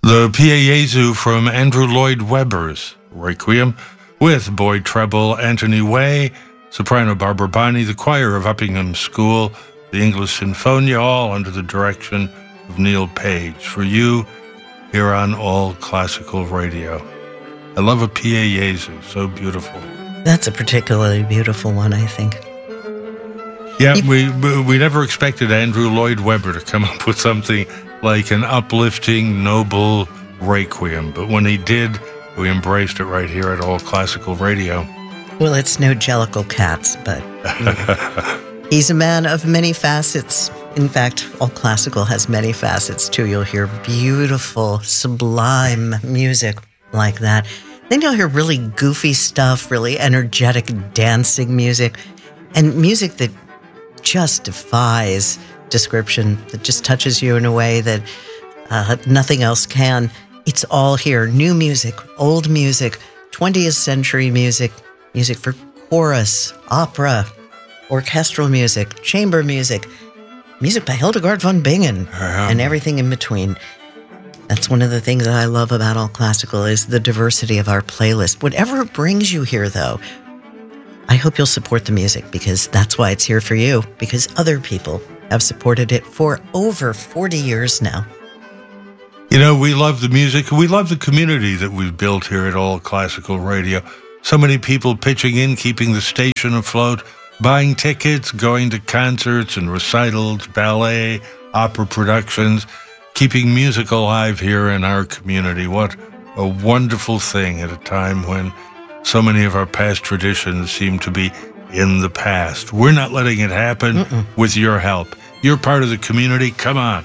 The Pie Jesu from Andrew Lloyd Webber's Requiem, with boy treble Anthony Way, soprano Barbara Bonney, the choir of Uppingham School, the English Sinfonia, all under the direction of Neil Page. For you, here on All Classical Radio. I love a Pie Jesu, so beautiful. That's a particularly beautiful one, I think. Yeah, we never expected Andrew Lloyd Webber to come up with something like an uplifting, noble requiem. But when he did, we embraced it right here at All Classical Radio. Well, it's no Jellicle Cats, but he's a man of many facets. In fact, All Classical has many facets, too. You'll hear beautiful, sublime music like that. Then you'll hear really goofy stuff, really energetic dancing music, and music that just defies description, that just touches you in a way that nothing else can. It's all here. New music, old music, 20th century music, music for chorus, opera, orchestral music, chamber music, music by Hildegard von Bingen, and everything in between. That's one of the things that I love about All Classical is the diversity of our playlist. Whatever brings you here, though, I hope you'll support the music, because that's why it's here for you, because other people have supported it for over 40 years now. You know, we love the music. We love the community that we've built here at All Classical Radio. So many people pitching in, keeping the station afloat, buying tickets, going to concerts and recitals, ballet, opera productions, keeping music alive here in our community. What a wonderful thing at a time when so many of our past traditions seem to be in the past. We're not letting it happen with your help. You're part of the community. Come on.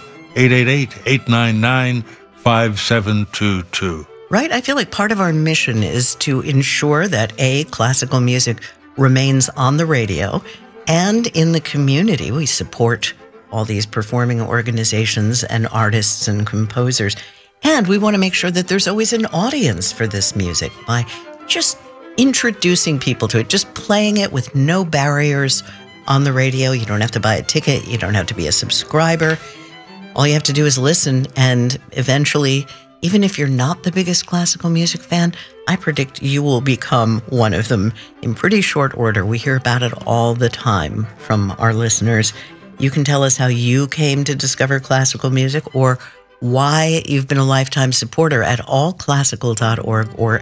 888-899-5722. Right? I feel like part of our mission is to ensure that classical music remains on the radio and in the community. We support all these performing organizations and artists and composers. And we want to make sure that there's always an audience for this music by just introducing people to it, just playing it with no barriers on the radio. You don't have to buy a ticket. You don't have to be a subscriber. All you have to do is listen, and eventually, even if you're not the biggest classical music fan, I predict you will become one of them in pretty short order. We hear about it all the time from our listeners. You can tell us how you came to discover classical music, or why you've been a lifetime supporter at allclassical.org or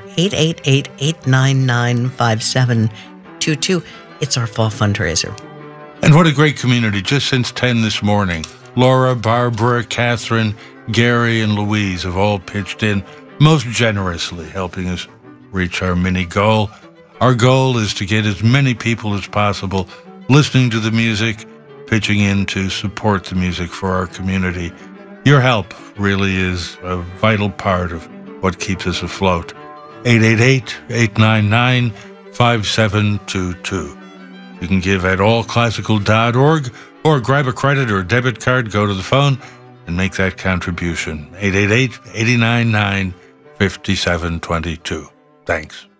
888-899-5722. It's our fall fundraiser. And what a great community. Just since 10 this morning, Laura, Barbara, Catherine, Gary, and Louise have all pitched in most generously, helping us reach our mini goal. Our goal is to get as many people as possible listening to the music, pitching in to support the music for our community. Your help really is a vital part of what keeps us afloat. 888-899-5722. You can give at allclassical.org or grab a credit or debit card, go to the phone, and make that contribution. 888-899-5722. Thanks.